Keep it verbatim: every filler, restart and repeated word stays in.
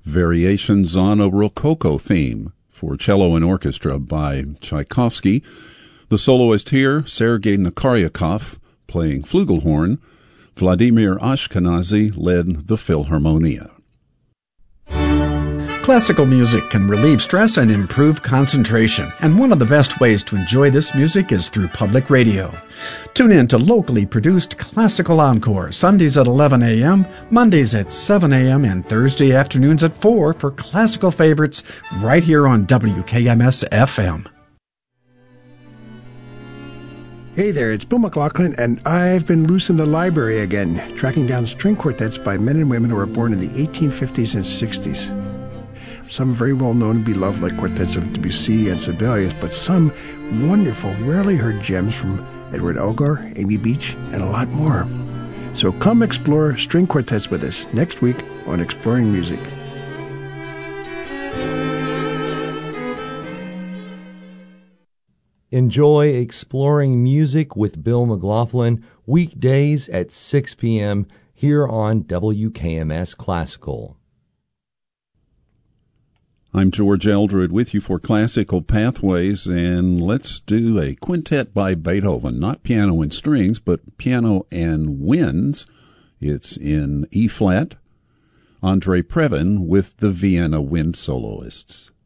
Variations on a Rococo theme for cello and orchestra by Tchaikovsky. The soloist here, Sergei Nakaryakov, playing flugelhorn. Vladimir Ashkenazy led the Philharmonia. Classical music can relieve stress and improve concentration, and one of the best ways to enjoy this music is through public radio. Tune in to locally produced Classical Encore, Sundays at eleven a.m., Mondays at seven a.m., and Thursday afternoons at four for classical favorites right here on W K M S F M. Hey there, it's Bill McLaughlin, and I've been loose in the library again, tracking down string quartets by men and women who were born in the eighteen fifties and sixties. Some very well known and beloved, like quartets of Debussy and Sibelius, but some wonderful, rarely heard gems from Edward Elgar, Amy Beach, and a lot more. So come explore string quartets with us next week on Exploring Music. Enjoy Exploring Music with Bill McLaughlin weekdays at six p.m. here on W K M S Classical. I'm George Eldred with you for Classical Pathways, and let's do a quintet by Beethoven, not piano and strings, but piano and winds. It's in E-flat. Andre Previn with the Vienna Wind Soloists.